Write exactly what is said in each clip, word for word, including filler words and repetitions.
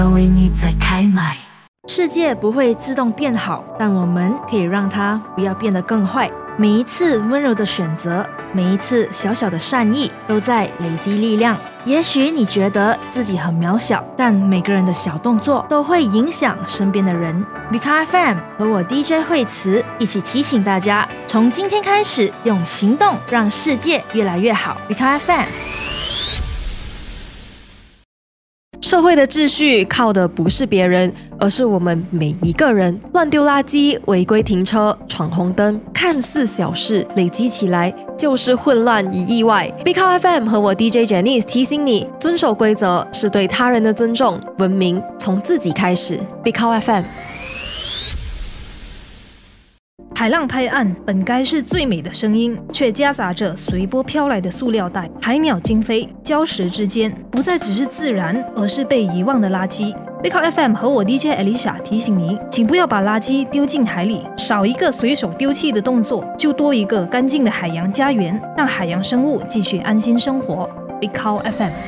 为你在开麦。 世界不会自动变好，但我们可以让它不要变得更坏。每一次温柔的选择，每一次小小的善意，都在累积力量。也许你觉得自己很渺小，但每个人的小动作都会影响身边的人。Bika F M 和我 D J 惠慈一起提醒大家，从今天开始，用行动让世界越来越好。Bika F M。 社会的秩序靠的不是别人，而是我们每一个人。乱丢垃圾、违规停车、闯红灯，看似小事，累积起来就是混乱与意外。Bika F M 和我 D J Janice 提醒你，遵守规则是对他人的尊重，文明从自己开始。Bika F M。 海浪拍岸本该是最美的声音，却夹杂着随波飘来的塑料袋。海鸟惊飞，礁石之间不再只是自然，而是被遗忘的垃圾。Bika F M 和我 D J Alicia 提醒您，请不要把垃圾丢进海里，少一个随手丢弃的动作，就多一个干净的海洋家园，让海洋生物继续安心生活。Bika F M。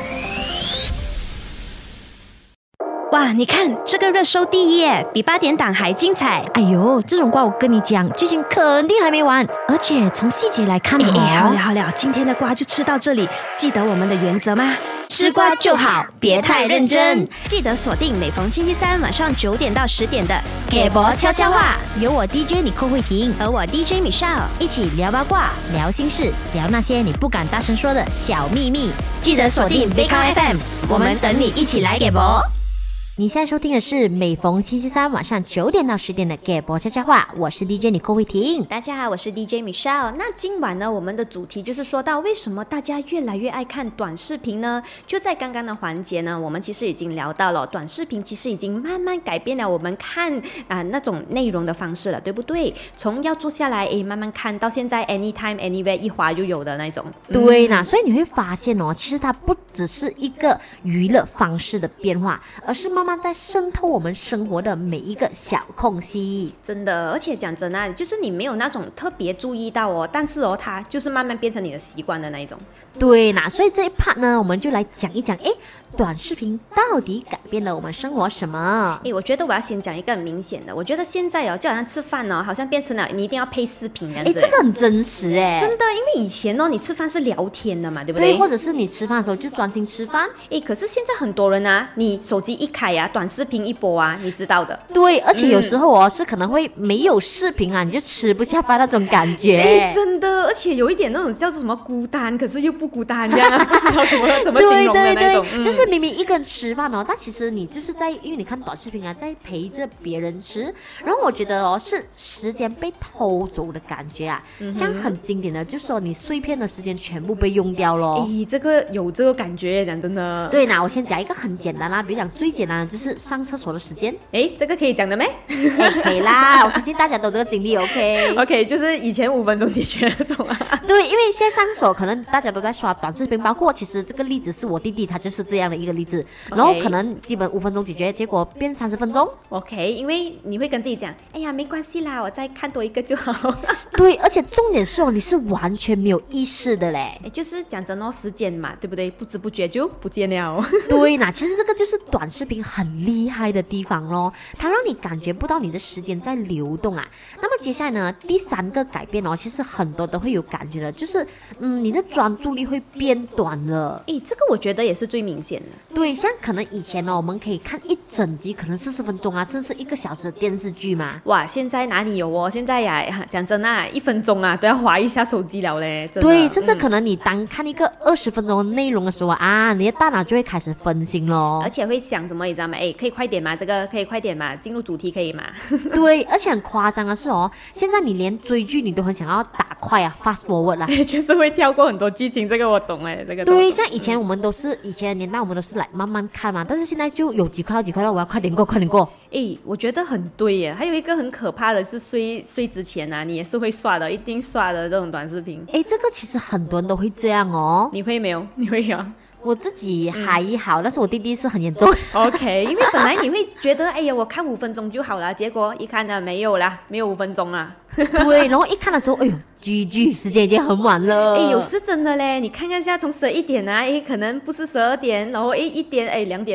哇，你看这个热搜第一耶，比八点档还精彩。 哎呦，这种瓜我跟你讲，剧情肯定还没完，而且从细节来看哦。 哎，好了好了，今天的瓜就吃到这里。记得我们的原则吗？吃瓜就好，别太认真。记得锁定每逢星期三晚上九点到十点的《给博悄悄话》， 有我 D J 你寇慧婷和我 D J Michelle 一起聊八卦、聊心事、聊那些你不敢大声说的小秘密。 记得锁定 Bika F M， 我们等你一起来给博。 你现在收听的是每逢星期三晚上九点到十点的《给博悄悄话》，我是 D J 你寇慧婷。 大家好，我是 D J Michelle。那今晚呢，我们的主题就是说到为什么大家越来越爱看短视频呢？就在刚刚的环节呢，我们其实已经聊到了短视频，其实已经慢慢改变了我们看啊、呃、那种内容的方式了，对不对？从要坐下来诶慢慢看到现在 anytime anywhere 一滑就有的那种。 对啦、嗯，所以你会发现哦，其实它不只是一个娱乐方式的变化，而是慢慢在渗透我们生活的每一个小空隙。 真的，而且讲真啊，就是你没有那种特别注意到哦，但是哦，它就是慢慢变成你的习惯的那一种。 对啦，所以这一 part 呢，我们就来讲一讲，诶，短视频到底改变了我们生活什么？ 诶，我觉得我要先讲一个很明显的，我觉得现在哦，就好像吃饭哦，好像变成了你一定要配视频这样子。 诶，这个很真实诶， 真的，因为以前哦，你吃饭是聊天的嘛，对不对？ 对，或者是你吃饭的时候就专心吃饭。 诶，可是现在很多人啊，你手机一开啊，短视频一播啊，你知道的。 对，而且有时候哦、嗯、是可能会没有视频啊，你就吃不下饭那种感觉。 诶，真的，而且有一点那种叫做什么孤单，可是又不孤单这样啊，不知道怎么怎么形容的那种。 对对对、 嗯， 就是明明一个人吃饭哦，但其实你就是在，因为你看短视频啊，在陪着别人吃，然后我觉得哦，是时间被偷走的感觉啊，嗯、像很经典的，就是说你碎片的时间全部被用掉咯。 诶，这个有这个感觉，讲真的。 对，那我先讲一个很简单啦，比如讲最简单的就是上厕所的时间。 诶，这个可以讲的咩？ 哎，可以啦，我相信大家都有这个经历 ，OK。 OK， 就是以前五分钟解决那种啊。 对，因为现在上厕所可能大家都在刷短视频，包括其实这个例子是我弟弟，他就是这样的一个例子。Okay. 然后可能基本五分钟解决，结果变三十分钟。 OK， 因为你会跟自己讲，哎呀，没关系啦，我再看多一个就好。 对，而且重点是哦，你是完全没有意识的嘞。 就是讲真哦，时间嘛，对不对？不知不觉就不见了。 对啦，其实这个就是短视频很厉害的地方咯，它让你感觉不到你的时间在流动啊。那么接下来呢，第三个改变哦，其实很多都会有感觉的，就是嗯，你的专注力会变短了。 诶，这个我觉得也是最明显的。 对，像可能以前呢、哦，我们可以看一整集，可能四十分钟啊，甚至一个小时的电视剧嘛。 哇，现在哪里有哦？现在呀，讲真啊，一分钟啊都要滑一下手机了嘞。真的对，甚至可能你当看一个二十分钟的内容的时候啊，你的大脑就会开始分心咯， 而且会想什么，你知道吗？哎，可以快点吗？这个可以快点吗？进入主题可以吗？ 对，而且很夸张的是哦，现在你连追剧你都很想要打快啊 ，fast forward 啦， 就是会跳过很多剧情，这个我懂哎，这个对，像以前我们都是以前的年代，我们都是来慢慢看嘛，但是现在就有几块几块了，我要快点过，快点过。 诶，我觉得很对耶。还有一个很可怕的是睡睡之前啊，你也是会刷的，一定刷的这种短视频。 诶，这个其实很多人都会这样哦。 你会没有？你会有？ 我自己还好、嗯、但是我弟弟是很严重。 OK， 因为本来你会觉得哎呀我看五分钟就好了，结果一看呢没有啦，没有五分钟啦。 对，然后一看的时候哎呦 G G 时间已经很晚了。 哎，有时真的嘞，你看看一下从十一点啊，哎可能不是十二点，然后哎一点哎两点了。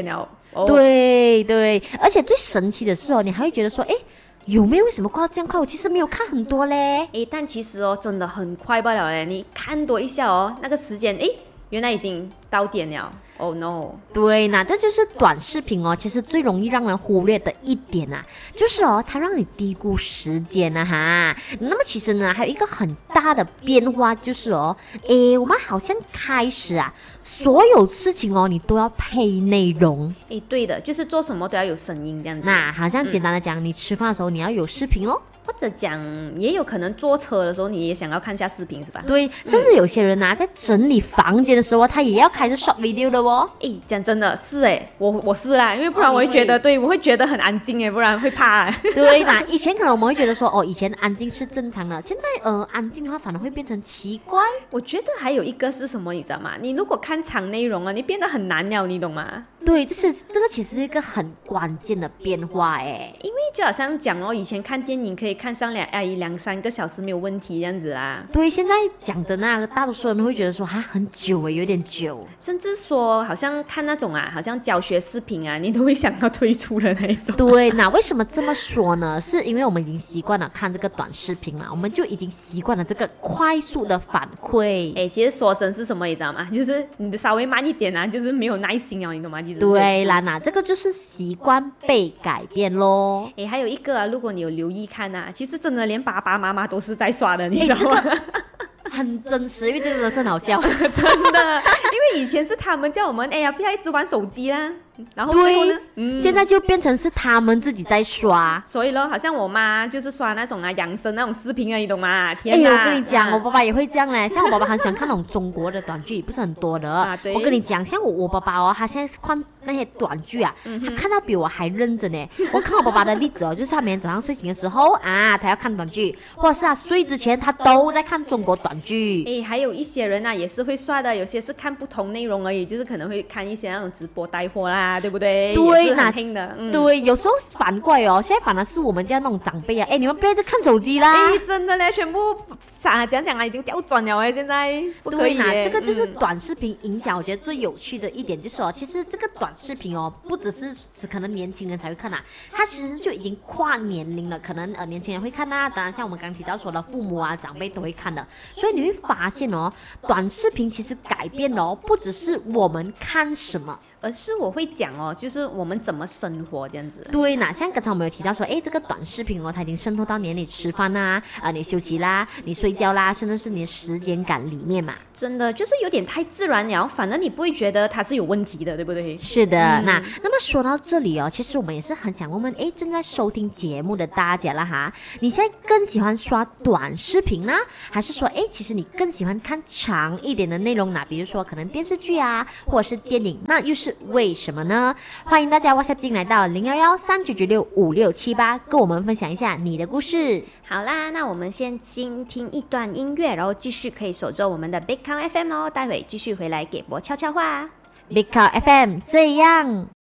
哦、 对对，而且最神奇的是哦，你还会觉得说，哎，有没有为什么过到这样快？我其实没有看很多嘞。 诶，但其实哦，真的很快罢了嘞。你看多一下哦，那个时间，诶，原来已经到点了。Oh no！ 对，那这就是短视频哦，其实最容易让人忽略的一点啊，就是哦，它让你低估时间啊哈。那么其实呢，还有一个很大的变化就是哦，诶，我们好像开始啊，所有事情哦，你都要配内容。 诶，对的，就是做什么都要有声音这样子。 那好像简单的讲，嗯、你吃饭的时候你要有视频咯。 或者讲，也有可能坐车的时候，你也想要看一下视频，是吧？ 对，甚至有些人啊，在整理房间的时候，他也要开始 short video 的哦。 诶，讲真的是诶，我我是啦，因为不然我会觉得，哦、对我会觉得很安静诶，不然会怕。 对啦，以前可能我们会觉得说，哦，以前安静是正常的，现在呃，安静的话反而会变成奇怪。 我觉得还有一个是什么，你知道吗？你如果看长内容啊，你变得很难了，你懂吗？ 对，这是这个其实是一个很关键的变化诶， 因为就好像讲哦，以前看电影可以看上两哎两三个小时没有问题这样子啦。 对，现在讲真啊，大多数人会觉得说哈很久诶，有点久， 甚至说好像看那种啊，好像教学视频啊，你都会想要退出的那一种。 对，那为什么这么说呢？是因为我们已经习惯了看这个短视频嘛，我们就已经习惯了这个快速的反馈。 哎，其实说真是什么，你知道吗？就是你稍微慢一点啊，就是没有耐心哦，你懂吗？其实对啦，那这个就是习惯被改变咯。 哎，还有一个啊，如果你有留意看啊，其实真的连爸爸妈妈都是在刷的，你知道吗？ 这个很真实，因为这个真的是很好笑， 真的。因为以前是他们叫我们，哎呀，不要一直玩手机啦。然后最后呢， 嗯，现在就变成是他们自己在刷， 所以咯，好像我妈就是刷那种啊养生那种视频啊，你懂吗？天哪！ 哎，我跟你讲，啊、我爸爸也会这样嘞。像我爸爸很喜欢看那种中国的短剧，不是很多的。啊、对。我跟你讲，像我我爸爸哦，他现在是看那些短剧啊，嗯、他看到比我还认真呢。我看我爸爸的例子哦，就是他每天早上睡醒的时候啊，他要看短剧，或者是他睡之前他都在看中国短剧。 哎，还有一些人啊也是会刷的，有些是看不同内容而已，就是可能会看一些那种直播带货啦，对不对？ 对， 那的、嗯、 对，有时候反过来哦，现在反而是我们家那种长辈啊，哎，你们不要再看手机啦！ 哎，真的嘞，全部啥讲讲啊，已经调转了哎，现在不可以耶。 对，这个就是短视频影响，我觉得最有趣的一点就是哦，其实这个短视频哦，不只是只可能年轻人才会看啊，它其实就已经跨年龄了，可能呃年轻人会看啊，当然像我们刚提到说的父母啊长辈都会看的，所以你会发现哦，短视频其实改变哦，不只是我们看什么。 而是我会讲哦，就是我们怎么生活这样子。 对，那像刚才我们有提到说，哎，这个短视频哦，它已经渗透到你你吃饭啦、啊，你休息啦，你睡觉啦，甚至是你的时间感里面嘛。 真的就是有点太自然了，反正你不会觉得它是有问题的，对不对？ 是的，嗯、那那么说到这里哦，其实我们也是很想问问，哎，正在收听节目的大家啦哈，你现在更喜欢刷短视频呢，还是说，哎，其实你更喜欢看长一点的内容呢？比如说可能电视剧啊，或者是电影，那又是为什么呢？欢迎大家 WhatsApp 进来到零幺幺三九九六五六七八，跟我们分享一下你的故事。 好啦，那我们先先听一段音乐，然后继续可以守着我们的 Big Count F M 哦，待会继续回来给博悄悄话。 Big Count F M 这样。